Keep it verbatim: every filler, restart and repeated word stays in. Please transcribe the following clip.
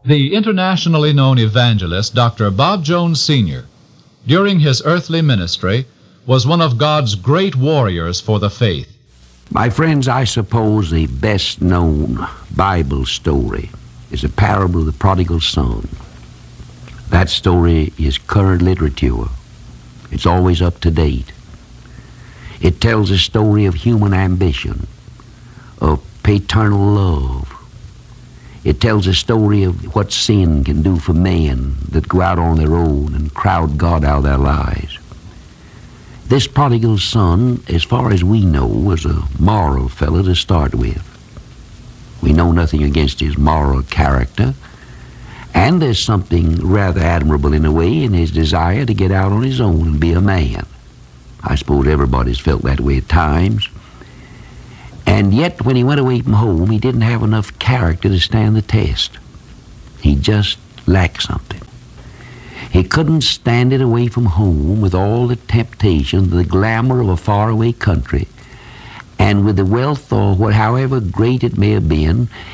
The internationally known evangelist Doctor Bob Jones Senior, during his earthly ministry, was one of God's great warriors for the faith. My friends, I suppose the best-known Bible story is the parable of the prodigal son. That story is current literature. It's always up to date. It tells a story of human ambition, of paternal love. It tells a story of what sin can do for men that go out on their own and crowd God out of their lives. This prodigal son, as far as we know, was a moral fellow to start with. We know nothing against his moral character, and there's something rather admirable in a way in his desire to get out on his own and be a man. I suppose everybody's felt that way at times. And yet, when he went away from home, he didn't have enough character to stand the test. He just lacked something. He couldn't stand it away from home with all the temptation, the glamour of a faraway country, and with the wealth or what, however great it may have been,